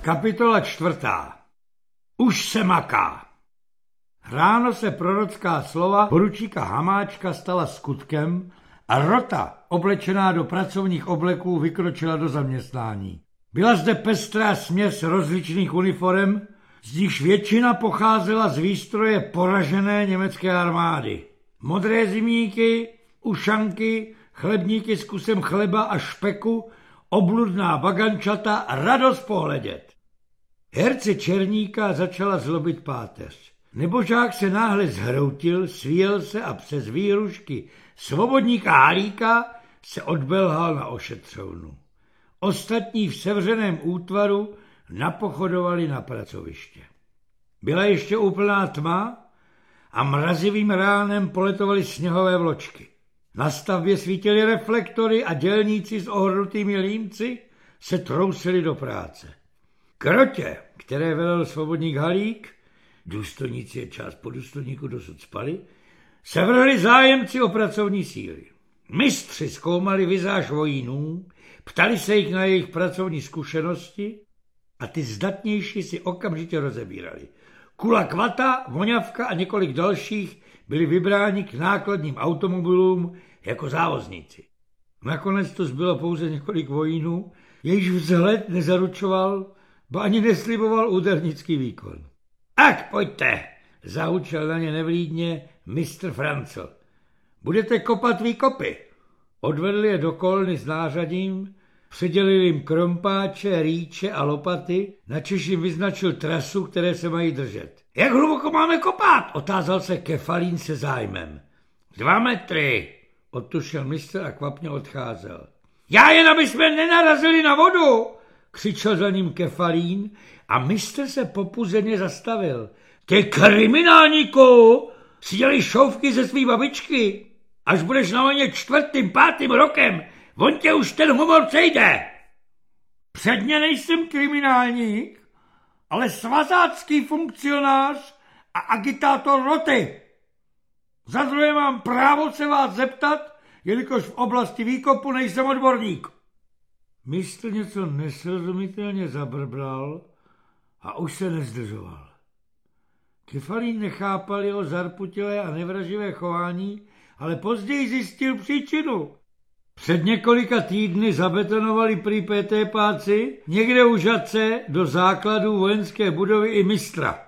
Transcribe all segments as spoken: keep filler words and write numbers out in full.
Kapitola čtvrtá. Už se maká. Ráno se prorocká slova poručíka Hamáčka stala skutkem a rota, oblečená do pracovních obleků, vykročila do zaměstnání. Byla zde pestrá směs rozličných uniforem, z nichž většina pocházela z výstroje poražené německé armády. Modré zimníky, ušanky, chlebníky s kusem chleba a špeku, obludná bagančata, radost pohledět. Herce Černíka začala zlobit páteř. Nebožák se náhle zhroutil, svíjel se a přes výhrušky svobodníka Halíka se odbelhal na ošetřovnu. Ostatní v sevřeném útvaru napochodovali na pracoviště. Byla ještě úplná tma a mrazivým ránem poletovaly sněhové vločky. Na stavbě svítily reflektory a dělníci s ohrnutými límci se trousili do práce. K rotě, které velel svobodník Halík, důstojníci je část po důstojníku dosud spali, se vrhli zájemci o pracovní síly. Mistři zkoumali vizáž vojínů, ptali se jich na jejich pracovní zkušenosti a ty zdatnější si okamžitě rozebírali. Kula Kvata, Voňavka a několik dalších byli vybráni k nákladním automobilům jako závozníci. Nakonec to zbylo pouze několik vojínů, jejichž vzhled nezaručoval, ba ani nesliboval údernický výkon. Tak pojďte, zahučel na ně nevlídně mistr Francl. Budete kopat výkopy. Odvedli je do kolny s nářadím, předělili jim krompáče, rýče a lopaty, načež jim vyznačil trasu, které se mají držet. Jak hluboko máme kopat? Otázal se Kefalín se zájmem. Dva metry, odtušil mistr a kvapně odcházel. Já jen, aby jsme nenarazili na vodu, křičel za ním Kefalín a mistr se popuzeně zastavil. Ty kriminálníku, si dělej šouvky ze svý babičky. Až budeš na vojně čtvrtým, pátým rokem, on tě už ten humor přejde. Předně nejsem kriminálník, ale svazácký funkcionář a agitátor roty. Za druhé mám právo se vás zeptat, jelikož v oblasti výkopu nejsem odborník. Mistr něco nesrozumitelně zabrbral a už se nezdržoval. Kefalín nechápal jeho zarputilé a nevraživé chování, ale později zjistil příčinu. Před několika týdny zabetonovali prý PTPáci někde u Žatce do základů vojenské budovy i mistra.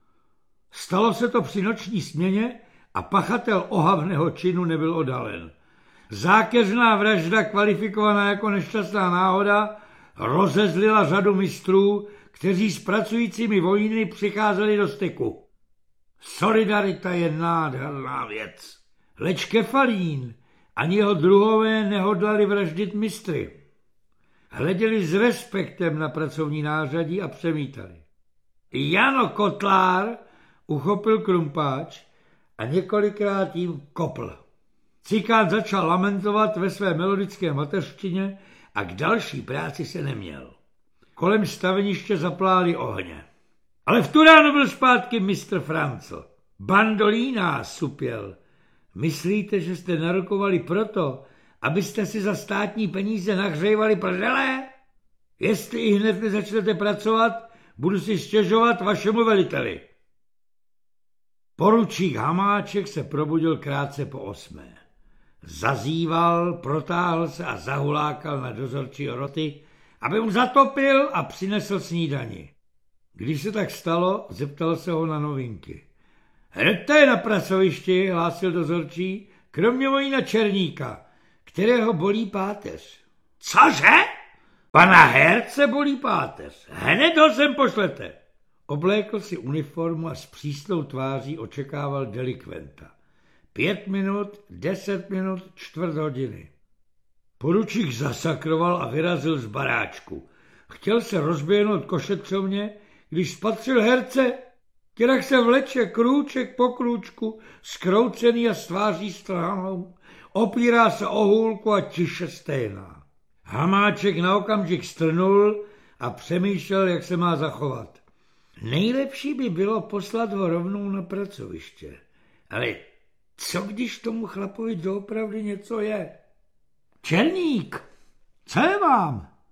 Stalo se to při noční směně a pachatel ohavného činu nebyl odhalen. Zákeřná vražda, kvalifikovaná jako nešťastná náhoda, rozezlila řadu mistrů, kteří s pracujícími vojíny přicházeli do styku. Solidarita je nádherná věc. Leč Kefalín ani jeho druhové nehodlali vraždit mistry. Hleděli s respektem na pracovní nářadí a přemítali. Jano Kotlár uchopil krumpáč a několikrát jim kopl. Cikán začal lamentovat ve své melodické mateřštině a k další práci se neměl. Kolem staveniště zapláli ohně. Ale v tu ráno byl zpátky mistr Francl. Bandolína, supěl. Myslíte, že jste narokovali proto, abyste si za státní peníze nahřejvali prdele? Jestli i hned nezačnete pracovat, budu si stěžovat vašemu veliteli. Poručík Hamáček se probudil krátce po osmé. Zazíval, protáhl se a zahulákal na dozorčího roty, aby mu zatopil a přinesl snídani. Když se tak stalo, zeptal se ho na novinky. Hnedta je na pracovišti, hlásil dozorčí, kromě vojína Černíka, kterého bolí páteř. Cože? Pana herce bolí páteř. Hned ho sem pošlete. Oblékl si uniformu a s přísnou tváří očekával delikventa. Pět minut, deset minut, čtvrt hodiny. Poručík zasakroval a vyrazil z baráčku. Chtěl se rozběhnout k ošetřovně, když spatřil herce, kterak se vleče krůček po krůčku, skroucený a s tváří strhanou, opírá se o hůlku a tiše stejná. Hamáček na okamžik strnul a přemýšlel, jak se má zachovat. Nejlepší by bylo poslat ho rovnou na pracoviště. Ale co když tomu chlapovi doopravdy něco je? Černík, co je vám?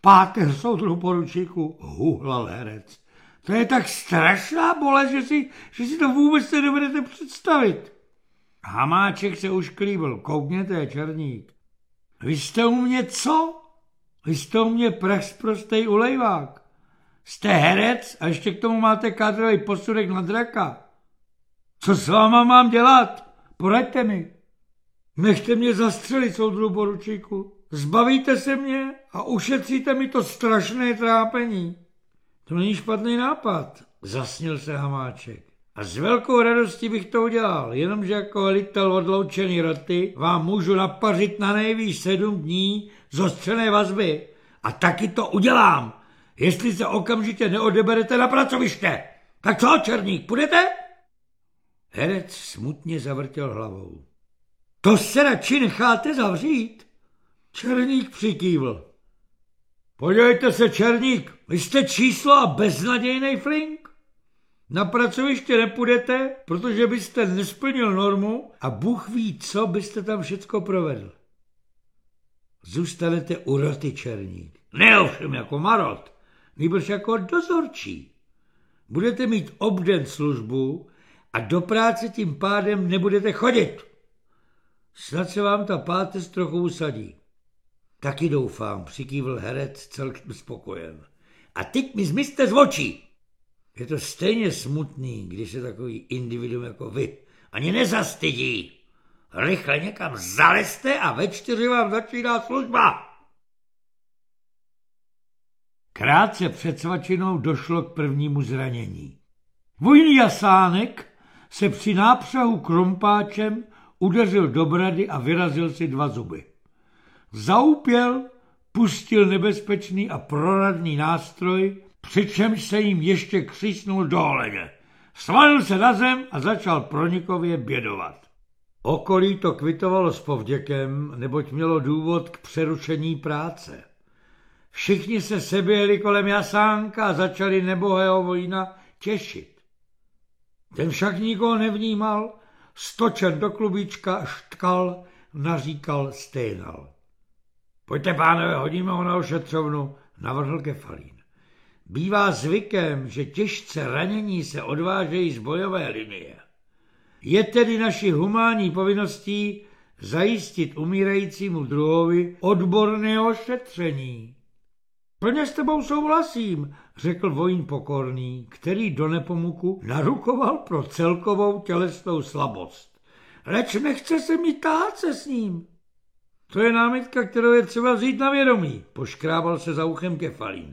Páteř, soudru poručíku, huhlal herec. To je tak strašná bolest, že si, že si to vůbec nedovedete představit. Hamáček se už klíbil. Koukněte, černík. Vy jste u mě co? Vy jste u mě prachsprostej ulejvák. Jste herec a ještě k tomu máte kádrový posudek na draka. Co s váma mám dělat? Poraďte mi. Nechte mě zastřelit, soudru poručíku. Zbavíte se mě a ušetříte mi to strašné trápení. To není špatný nápad, zasnil se Hamáček. A s velkou radostí bych to udělal, jenomže jako velitel odloučený roty vám můžu napařit na nejvýš sedm dní zostřené vazby. A taky to udělám, jestli se okamžitě neodeberete na pracoviště. Tak co, černík, půjdete? Herec smutně zavrtěl hlavou. To se radši necháte zavřít? Černík přikývl. Podívejte se, černík, vy jste číslo a beznadějnej flink. Na pracoviště nepůjdete, protože byste nesplnil normu a Bůh ví, co byste tam všecko provedl. Zůstanete u roty, černík. Ne ovšem jako marot, nýbrž jako dozorčí. Budete mít obden službu a do práce tím pádem nebudete chodit. Snad se vám ta páteř trochu usadí. Taky doufám, přikývl herec celkem spokojen. A teď mi zmizte z očí. Je to stejně smutný, když se takový individuum jako vy ani nezastydí. Rychle někam zalezte a ve čtyři vám začíná služba. Krátce před svačinou došlo k prvnímu zranění. Vojný Jasánek se při nápřahu krompáčem udeřil do brady a vyrazil si dva zuby. Zaupěl, pustil nebezpečný a proradný nástroj, přičemž se jim ještě křísnul do holeně. Svalil se na zem a začal pronikově bědovat. Okolí to kvitovalo s povděkem, neboť mělo důvod k přerušení práce. Všichni se seběhli kolem Jasánka a začali nebohého vojína těšit. Ten však nikoho nevnímal, stočen do klubíčka, štkal, naříkal, sténal. Pojďte, pánové, hodíme ho na ošetřovnu, navrhl Kefalín. Bývá zvykem, že těžce ranění se odvážejí z bojové linie. Je tedy naší humánní povinností zajistit umírajícímu druhovi odborné ošetření. Plně s tebou souhlasím, řekl vojín pokorný, který do Nepomuku narukoval pro celkovou tělesnou slabost. Leč nechce se mi tahat se s ním. To je námitka, kterou je třeba vzít na vědomí, poškrábal se za uchem Kefalín.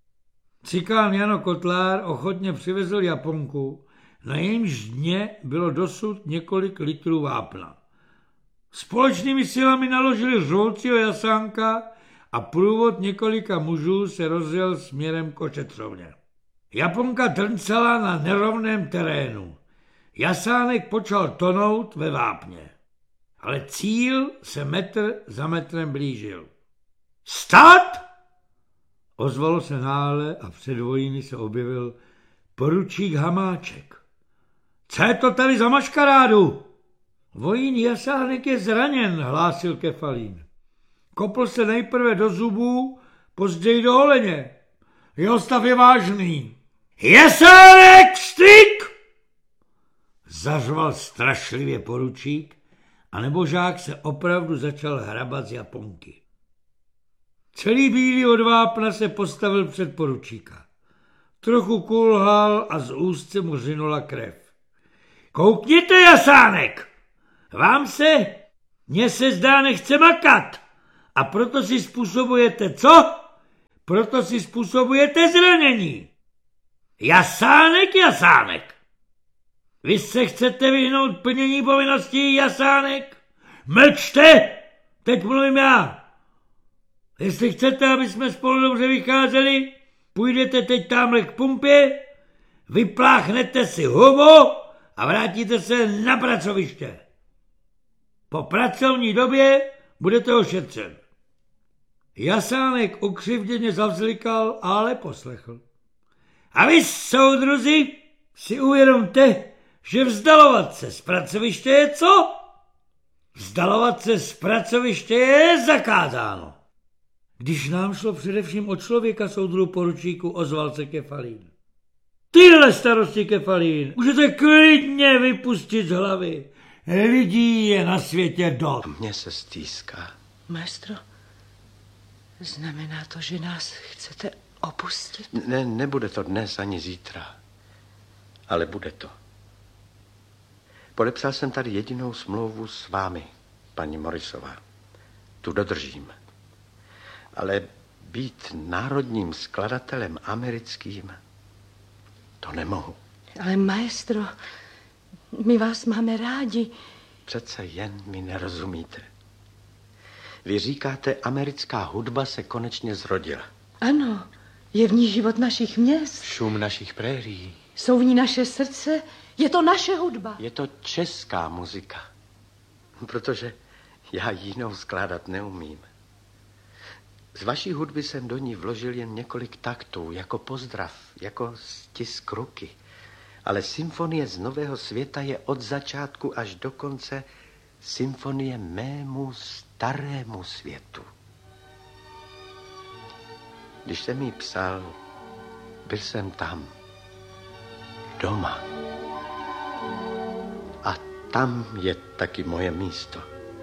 Cikán Jano Kotlár ochotně přivezl japonku, na jejímž dně bylo dosud několik litrů vápna. Společnými silami naložili řvoucího Jasánka a průvod několika mužů se rozjel směrem k ošetřovně. Japonka trncala na nerovném terénu. Jasánek počal tonout ve vápně. Ale cíl se metr za metrem blížil. Stát! Ozvalo se náhle a před vojíny se objevil poručík Hamáček. Co je to tady za maškarádu? Vojín Jasánek je zraněn, hlásil Kefalín. Kopl se nejprve do zubů, později do holeně. Jeho stav je vážný. Jasánek, stryk! Zařval strašlivě poručík a nebožák se opravdu začal hrabat z japonky. Celý bílý od vápna se postavil před poručíka. Trochu kulhal a z úst se mu řinula krev. Koukněte, Jasánek! Vám se, mně se zdá, nechce makat. A proto si způsobujete co? Proto si způsobujete zranění. Jasánek, Jasánek! Vy se chcete vyhnout plnění povinností, Jasánek? Mlčte! Teď mluvím já. Jestli chcete, aby jsme spolu dobře vycházeli, půjdete teď tamhle k pumpě, vypláchnete si hubu a vrátíte se na pracoviště. Po pracovní době budete ošetřen. Jasánek ukřivděně zavzlikal, ale poslechl. A vy, soudruzi, si uvědomte, že vzdalovat se z pracoviště je co? Vzdalovat se z pracoviště je zakázáno. Když nám šlo především o člověka, soudruhu poručíku, ozval se Kefalín. Tyhle starosti, Kefalín, můžete klidně vypustit z hlavy. Lidí je na světě dost. Mně se stýská. Maestro, znamená to, že nás chcete opustit? Ne, nebude to dnes ani zítra, ale bude to. Podepsal jsem tady jedinou smlouvu s vámi, paní Morrisová. Tu dodržím. Ale být národním skladatelem americkým, to nemohu. Ale maestro, my vás máme rádi. Přece jen mi nerozumíte. Vy říkáte, americká hudba se konečně zrodila. Ano, je v ní život našich měst. Šum našich prérií. Jsou v ní naše srdce, je to naše hudba. Je to česká muzika, protože já jinou skládat neumím. Z vaší hudby jsem do ní vložil jen několik taktů, jako pozdrav, jako stisk ruky. Ale symfonie z Nového světa je od začátku až do konce symfonie mému starému světu. Když jsem jí psal, byl jsem tam, doma. A tam je taky moje místo.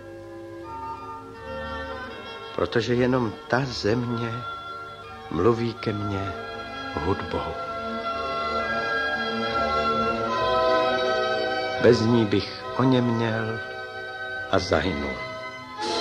Protože jenom ta země mluví ke mně hudbou. Bez ní bych oněměl a zahynul.